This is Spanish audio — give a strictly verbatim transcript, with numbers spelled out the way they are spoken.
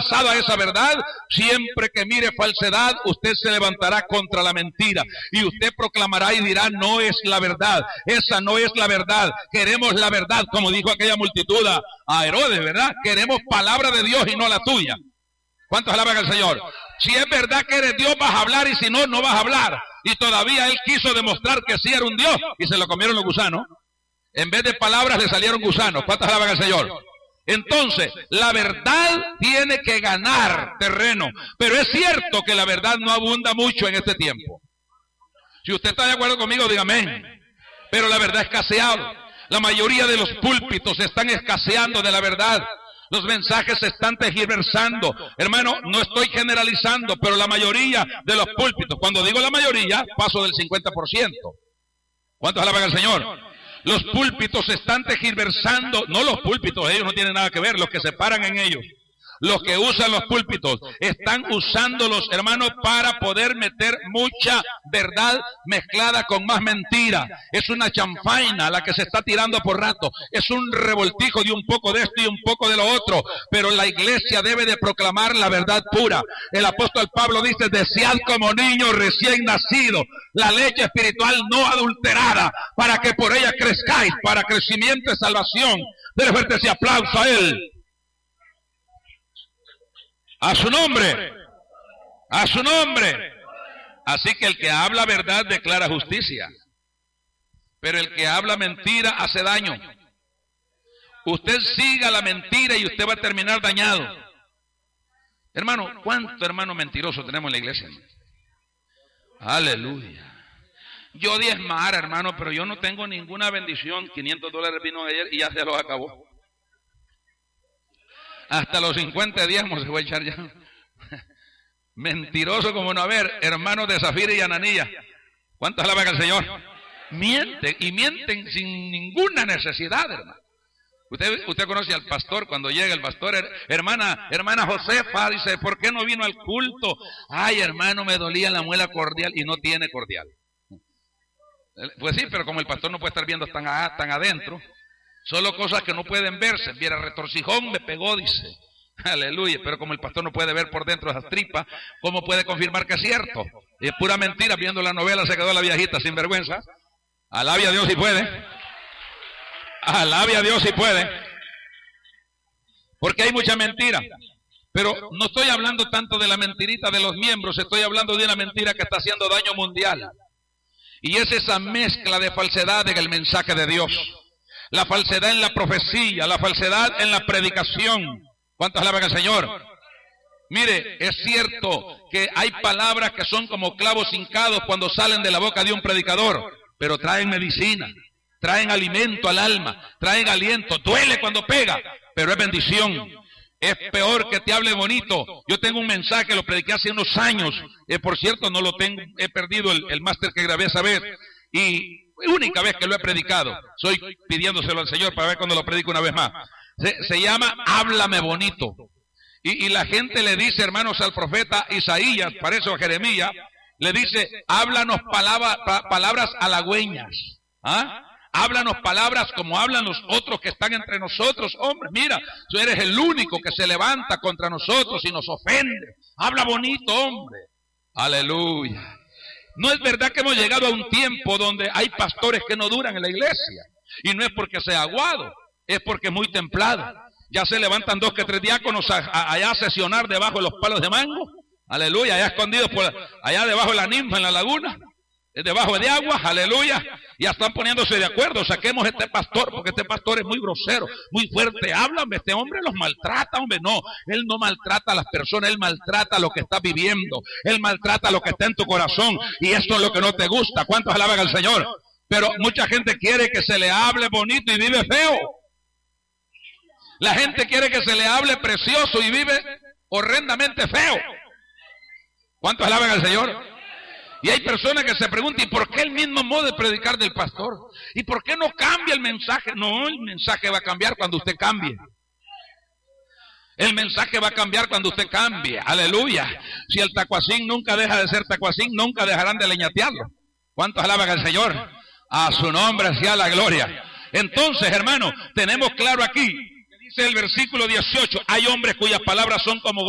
abrazado a esa verdad, siempre que mire falsedad, usted se levantará contra la mentira. Y usted proclamará y dirá, no es la verdad, esa no es la verdad. Queremos la verdad, como dijo aquella multitud a Herodes, ¿verdad? Queremos palabra de Dios y no la tuya. ¿Cuántos alaban al Señor? Si es verdad que eres Dios, vas a hablar, y si no, no vas a hablar. Y todavía él quiso demostrar que sí era un Dios, y se lo comieron los gusanos. En vez de palabras le salieron gusanos. ¿Cuántos alaban al Señor? Entonces, la verdad tiene que ganar terreno. Pero es cierto que la verdad no abunda mucho en este tiempo. Si usted está de acuerdo conmigo, diga amén. Pero la verdad ha escaseado. La mayoría de los púlpitos están escaseando de la verdad. Los mensajes se están tergiversando. Hermano, no estoy generalizando, pero la mayoría de los púlpitos, cuando digo la mayoría, paso del cincuenta por ciento. ¿Cuántos alaban al Señor? Los púlpitos se están tergiversando, no los púlpitos, ellos no tienen nada que ver, los que se paran en ellos. Los que usan los púlpitos están usándolos, hermanos, para poder meter mucha verdad mezclada con más mentira. Es una chanfaina la que se está tirando por rato. Es un revoltijo de un poco de esto y un poco de lo otro. Pero la iglesia debe de proclamar la verdad pura. El apóstol Pablo dice, desead como niños recién nacidos la leche espiritual no adulterada, para que por ella crezcáis, para crecimiento y salvación. Dele fuerte ese aplauso a él. A su nombre, a su nombre. Así que el que habla verdad declara justicia, pero el que habla mentira hace daño. Usted siga la mentira y usted va a terminar dañado. Hermano, ¿cuánto hermano mentiroso tenemos en la iglesia? Aleluya. Yo diezmara, hermano, pero yo no tengo ninguna bendición. quinientos dólares vino ayer y ya se los acabó. Hasta los cincuenta diezmos se va a echar ya. Mentiroso como no haber, hermanos de Zafira y Ananía. ¿Cuántos alaban al Señor? Mienten, y mienten sin ninguna necesidad, hermano. Usted, usted conoce al pastor, cuando llega el pastor, hermana, hermana Josefa, dice, ¿por qué no vino al culto? Ay, hermano, me dolía la muela cordial, y no tiene cordial. Pues sí, pero como el pastor no puede estar viendo tan, a, tan adentro, solo cosas que no pueden verse. Viera retorcijón, me pegó, dice. Aleluya. Pero como el pastor no puede ver por dentro de esas tripas, ¿cómo puede confirmar que es cierto? Es pura mentira. Viendo la novela se quedó la viejita sin vergüenza. Alabe a Dios si puede. Alabe a Dios si puede. Porque hay mucha mentira. Pero no estoy hablando tanto de la mentirita de los miembros. Estoy hablando de una mentira que está haciendo daño mundial. Y es esa mezcla de falsedad en el mensaje de Dios. La falsedad en la profecía, la falsedad en la predicación. ¿Cuántos alaban al Señor? Mire, es cierto que hay palabras que son como clavos hincados cuando salen de la boca de un predicador, pero traen medicina, traen alimento al alma, traen aliento. Duele cuando pega, pero es bendición. Es peor que te hable bonito. Yo tengo un mensaje, lo prediqué hace unos años. Eh, por cierto, no lo tengo, he perdido el, el máster que grabé esa vez. Y única vez que lo he predicado, estoy pidiéndoselo al Señor para ver cuando lo predico una vez más. Se, se llama Háblame Bonito. Y, y la gente le dice, hermanos, al profeta Isaías, para eso a Jeremías, le dice, háblanos palabra, pa, palabras halagüeñas. ¿Ah? Háblanos palabras como hablan los otros que están entre nosotros. Hombre, mira, tú eres el único que se levanta contra nosotros y nos ofende. Habla bonito, hombre. Aleluya. No es verdad que hemos llegado a un tiempo donde hay pastores que no duran en la iglesia. Y no es porque sea aguado, es porque es muy templado. Ya se levantan dos que tres diáconos a, a, allá a sesionar debajo de los palos de mango. Aleluya, allá escondidos por allá debajo de la ninfa en la laguna. Debajo de agua, aleluya. Ya están poniéndose de acuerdo. Saquemos este pastor, porque este pastor es muy grosero, muy fuerte. Háblame, este hombre los maltrata, hombre. No, él no maltrata a las personas, él maltrata lo que estás viviendo. Él maltrata lo que está en tu corazón. Y esto es lo que no te gusta. ¿Cuántos alaban al Señor? Pero mucha gente quiere que se le hable bonito y vive feo. La gente quiere que se le hable precioso y vive horrendamente feo. ¿Cuántos alaban al Señor? Y hay personas que se preguntan, ¿y por qué el mismo modo de predicar del pastor? ¿Y por qué no cambia el mensaje? No, el mensaje va a cambiar cuando usted cambie. El mensaje va a cambiar cuando usted cambie. Aleluya. Si el tacuacín nunca deja de ser tacuacín, nunca dejarán de leñatearlo. ¿Cuántos alaban al Señor? A su nombre sea la gloria. Entonces, hermano, tenemos claro aquí, dice el versículo dieciocho, hay hombres cuyas palabras son como